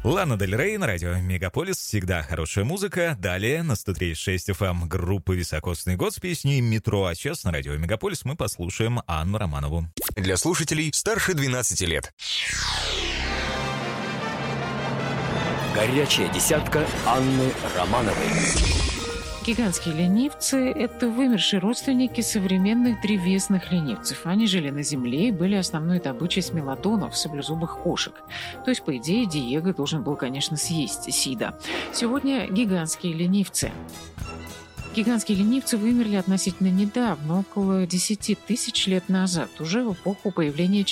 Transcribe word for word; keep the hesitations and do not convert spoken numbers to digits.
Лана Дель Рей на радио Мегаполис. Всегда хорошая музыка. Далее на сто три и шесть эф эм группы «Високосный год» с песней «Метро». А сейчас на радио Мегаполис мы послушаем Анну Романову. Для слушателей старше двенадцати лет. Горячая десятка Анны Романовой. Гигантские ленивцы – это вымершие родственники современных древесных ленивцев. Они жили на Земле и были основной добычей смелодонов, саблезубых кошек. То есть, по идее, Диего должен был, конечно, съесть Сида. Сегодня гигантские ленивцы. Гигантские ленивцы вымерли относительно недавно, около десяти тысяч лет назад, уже в эпоху появления